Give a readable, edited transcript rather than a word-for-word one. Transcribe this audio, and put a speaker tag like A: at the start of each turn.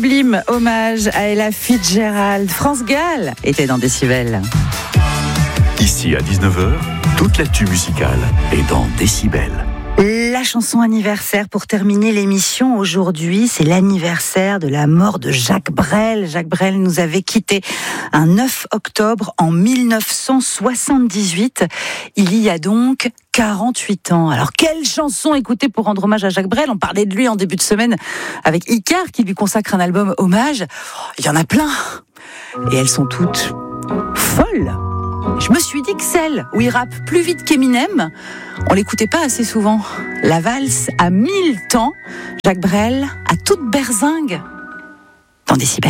A: Sublime hommage à Ella Fitzgerald. France Gall était dans Décibel.
B: Ici à 19h, toute l'actu musicale est dans Décibel.
A: La chanson anniversaire pour terminer l'émission aujourd'hui, c'est l'anniversaire de la mort de Jacques Brel. Jacques Brel nous avait quittés un 9 octobre en 1978. Il y a donc 48 ans. Alors, quelle chanson écouter pour rendre hommage à Jacques Brel? On parlait de lui en début de semaine avec Icar qui lui consacre un album hommage. Il y en a plein. Et elles sont toutes folles. Je me suis dit que celle où il rappe plus vite qu'Eminem, on l'écoutait pas assez souvent. La valse à 1000 temps, Jacques Brel à toute berzingue dans Décibel.